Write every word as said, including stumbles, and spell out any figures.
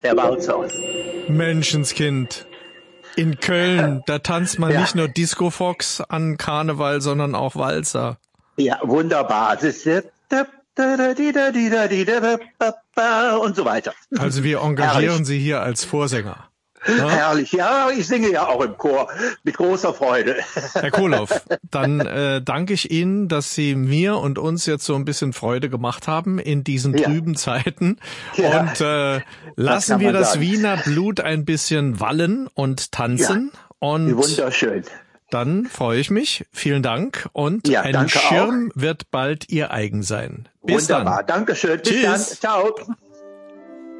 der Walzer. Menschenskind. In Köln, da tanzt man Ja. nicht nur Disco Fox an Karneval, sondern auch Walzer. Ja, wunderbar. Das ist und so weiter. Also wir engagieren Herrlich. Sie hier als Vorsänger. Ja? Herrlich. Ja, ich singe ja auch im Chor mit großer Freude. Herr Kohlhoff, dann äh, danke ich Ihnen, dass Sie mir und uns jetzt so ein bisschen Freude gemacht haben in diesen Ja. trüben Zeiten. Ja. Und äh, lassen kann wir man das sagen. Wiener Blut ein bisschen wallen und tanzen. Wie Und wunderschön. dann freue ich mich. Vielen Dank. Und Ja, ein danke Schirm wird bald Ihr eigen sein. Bis Wunderbar. dann. Dankeschön. Bis Tschüss. dann. Ciao.